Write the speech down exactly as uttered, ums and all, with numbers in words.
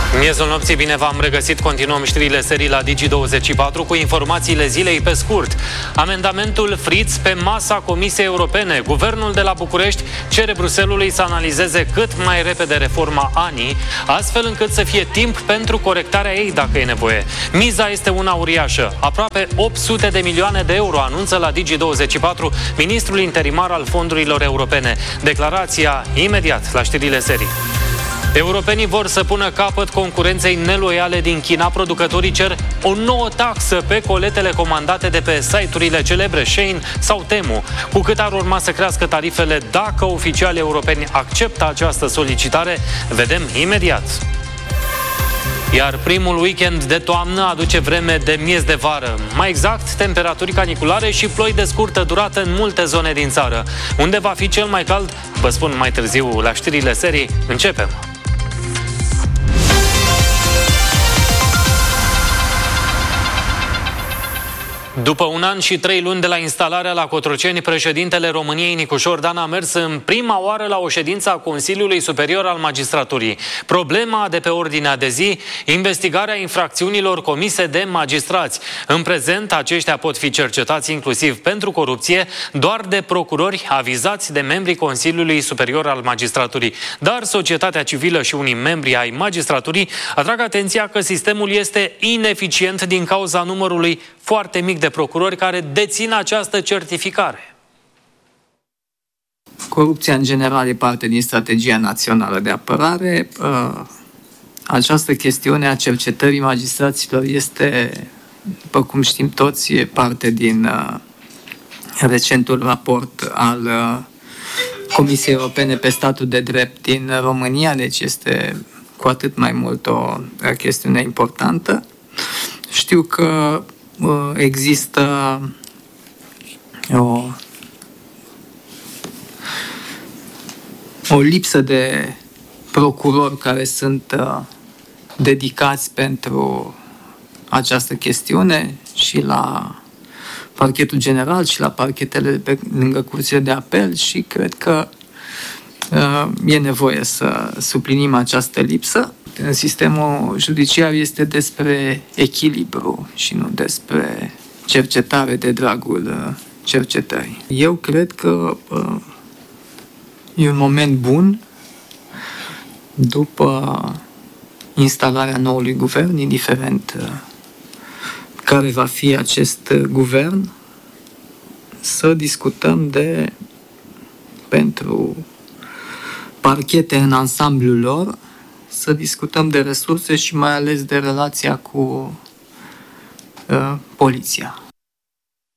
Miezul nopții, bine v-am regăsit. Continuăm știrile serii la Digi douăzeci și patru cu informațiile zilei pe scurt. Amendamentul Fritz pe masa Comisiei Europene. Guvernul de la București cere Bruxellesului să analizeze cât mai repede reforma A N I, astfel încât să fie timp pentru corectarea ei dacă e nevoie. Miza este una uriașă. Aproape opt sute de milioane de euro, anunță la Digi douăzeci și patru ministrul interimar al fondurilor europene. Declarația imediat la știrile serii. Europenii vor să pună capăt concurenței neloiale din China. Producătorii cer o nouă taxă pe coletele comandate de pe site-urile celebre Shein sau Temu, cu cât ar urma să crească tarifele dacă oficialii europeni acceptă această solicitare. Vedem imediat. Iar primul weekend de toamnă aduce vreme de miez de vară. Mai exact, temperaturi caniculare și ploi de scurtă durată în multe zone din țară. Unde va fi cel mai cald? Vă spun mai târziu la știrile serii. Începem! După un an și trei luni de la instalarea la Cotroceni, președintele României, Nicușor Dan, a mers în prima oară la o ședință a Consiliului Superior al Magistraturii. Problema de pe ordinea de zi, investigarea infracțiunilor comise de magistrați. În prezent, aceștia pot fi cercetați inclusiv pentru corupție doar de procurori avizați de membrii Consiliului Superior al Magistraturii. Dar societatea civilă și unii membri ai magistraturii atrag atenția că sistemul este ineficient din cauza numărului foarte mic de procurori care dețin această certificare. Corupția în general e parte din strategia națională de apărare. Această chestiune a cercetării magistraților este, după cum știm toți, e parte din recentul raport al Comisiei Europene pe statul de drept din România, deci este cu atât mai mult o chestiune importantă. Știu că există o, o lipsă de procurori care sunt uh, dedicați pentru această chestiune și la parchetul general și la parchetele pe lângă curțile de apel și cred că uh, e nevoie să suplinim această lipsă. În sistemul judiciar este despre echilibru și nu despre cercetare de dragul cercetării. Eu cred că uh, e un moment bun după instalarea noului guvern, indiferent uh, care va fi acest guvern, să discutăm de pentru parchete în ansamblul lor, să discutăm de resurse și mai ales de relația cu uh, poliția.